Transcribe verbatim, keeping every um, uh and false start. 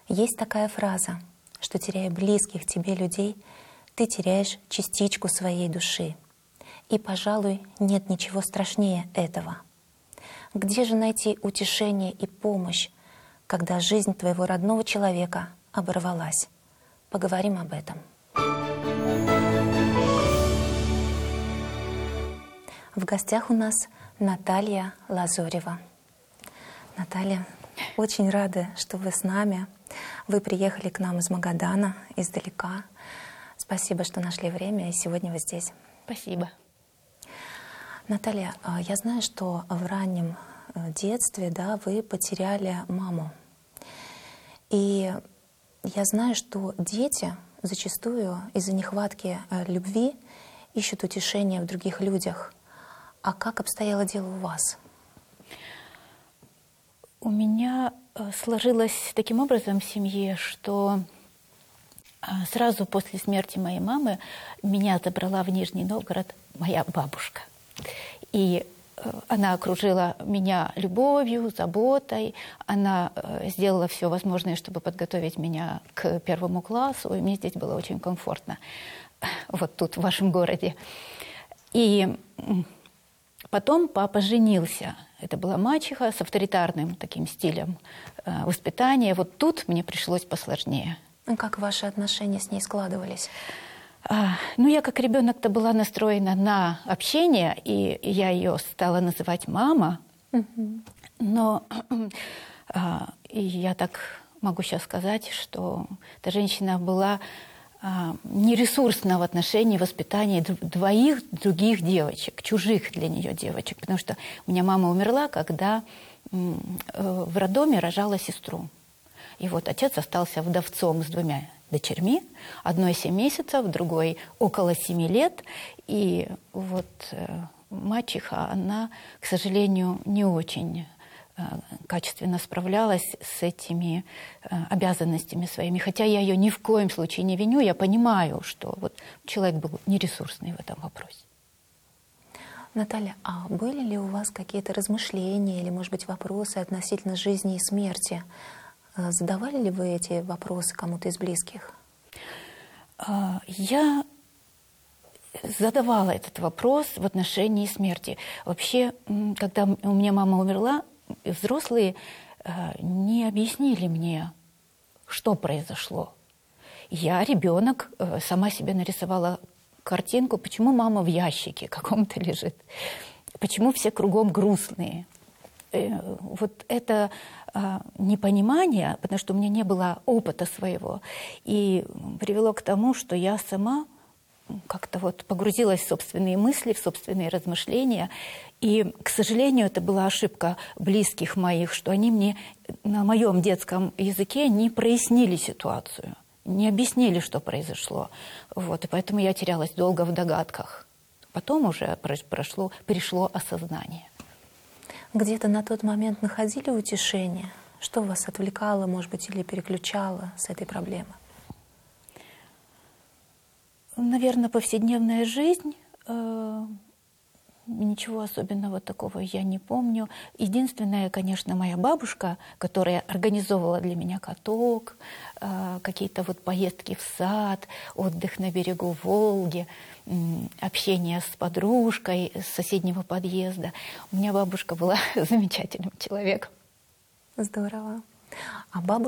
Есть такая фраза, что, теряя близких тебе людей, ты теряешь частичку своей души. И, пожалуй, нет ничего страшнее этого. Где же найти утешение и помощь, когда жизнь твоего родного человека оборвалась? Поговорим об этом. В гостях у нас Наталья Лазорева. Наталья, очень рада, что вы с нами. Вы приехали к нам из Магадана, издалека. Спасибо, что нашли время, и сегодня вы здесь. Спасибо. Наталья, я знаю, что в раннем детстве, да, вы потеряли маму. И я знаю, что дети зачастую из-за нехватки любви ищут утешения в других людях. А как обстояло дело у вас? У меня сложилось таким образом в семье, что сразу после смерти моей мамы меня забрала в Нижний Новгород моя бабушка. И она окружила меня любовью, заботой. Она сделала все возможное, чтобы подготовить меня к первому классу. И мне здесь было очень комфортно. Вот тут, в вашем городе. И потом папа женился. Это была мачеха с авторитарным таким стилем воспитания. Вот тут мне пришлось посложнее. Как ваши отношения с ней складывались? А, ну, я как ребенок-то была настроена на общение, и я ее стала называть мама. Mm-hmm. Но а, и я так могу сейчас сказать, что эта женщина была а, нересурсна в отношении воспитания двоих других девочек, чужих для нее девочек. Потому что у меня мама умерла, когда м, в роддоме рожала сестру. И вот отец остался вдовцом с двумя дочерьми, одной семь месяцев, другой около семи лет. И вот э, мачеха, она, к сожалению, не очень э, качественно справлялась с этими э, обязанностями своими. Хотя я ее ни в коем случае не виню, я понимаю, что вот человек был нересурсный в этом вопросе. Наталья, а были ли у вас какие-то размышления или, может быть, вопросы относительно жизни и смерти? Задавали ли вы эти вопросы кому-то из близких? Я задавала этот вопрос в отношении смерти. Вообще, когда у меня мама умерла, взрослые не объяснили мне, что произошло. Я, ребенок, сама себе нарисовала картинку, почему мама в ящике каком-то лежит, почему все кругом грустные. Вот это а, непонимание, потому что у меня не было опыта своего, и привело к тому, что я сама как-то вот погрузилась в собственные мысли, в собственные размышления. И, к сожалению, это была ошибка близких моих, что они мне на моем детском языке не прояснили ситуацию, не объяснили, что произошло. Вот, и поэтому я терялась долго в догадках. Потом уже прошло, пришло осознание. Где-то на тот момент находили утешение? Что вас отвлекало, может быть, или переключало с этой проблемы? Наверное, повседневная жизнь. Ничего особенного такого я не помню. Единственное, конечно, моя бабушка, которая организовывала для меня каток, какие-то вот поездки в сад, отдых на берегу Волги, общение с подружкой с соседнего подъезда. У меня бабушка была замечательным человеком. Здорово. А бабушка